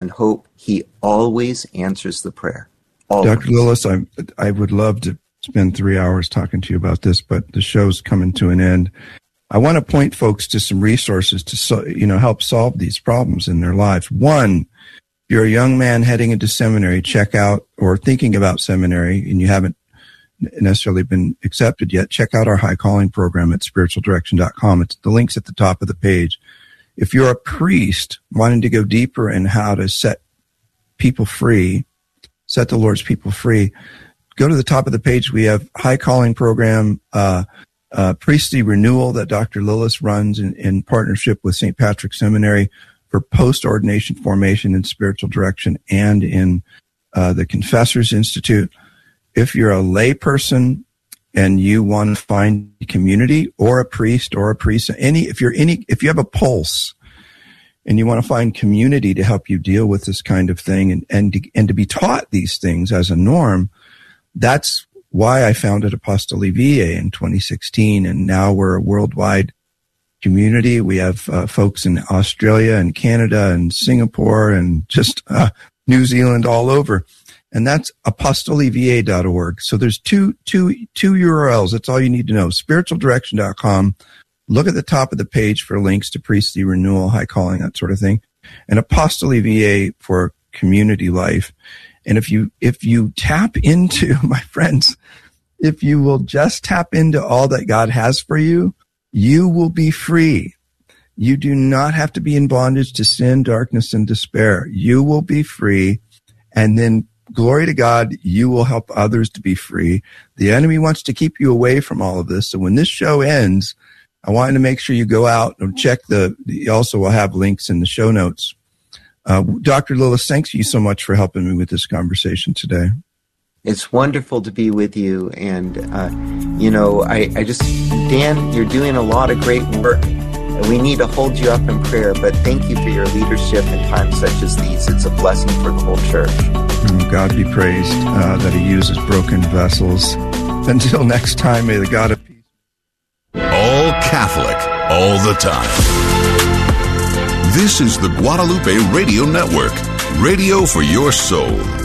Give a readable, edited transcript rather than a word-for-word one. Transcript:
and hope, he always answers the prayer. Always. Dr. Lillis, I would love to spend 3 hours talking to you about this, but the show's coming to an end. I want to point folks to some resources to help solve these problems in their lives. One, if you're a young man heading into seminary, check out, or thinking about seminary, and you haven't necessarily been accepted yet, check out our High Calling program at spiritualdirection.com. The link's at the top of the page. If you're a priest wanting to go deeper in how to set people free, set the Lord's people free, go to the top of the page. We have High Calling program, priestly renewal that Dr. Lillis runs in partnership with St. Patrick's Seminary for post-ordination formation in spiritual direction, and in the Confessors Institute. If you're a lay person and you want to find community, or a priest, if you have a pulse and you want to find community to help you deal with this kind of thing and to be taught these things as a norm, that's why I founded Apostoli Viae in 2016, and now we're a worldwide community. We have folks in Australia and Canada and Singapore and just New Zealand, all over. And that's apostoliviae.org. So there's two URLs. That's all you need to know. Spiritualdirection.com. Look at the top of the page for links to priestly renewal, high calling, that sort of thing. And Apostoli Viae for community life. And if you tap into, my friends, if you will just tap into all that God has for you, you will be free. You do not have to be in bondage to sin, darkness, and despair. You will be free. And then, glory to God, you will help others to be free. The enemy wants to keep you away from all of this. So when this show ends, I want you to make sure you go out and check also will have links in the show notes. Dr. Lillis, thanks you so much for helping me with this conversation today. It's wonderful to be with you. And, Dan, you're doing a lot of great work. We need to hold you up in prayer, but thank you for your leadership in times such as these. It's a blessing for the whole church. God be praised that he uses broken vessels. Until next time, may the God of peace. All Catholic, all the time. This is the Guadalupe Radio Network, radio for your soul.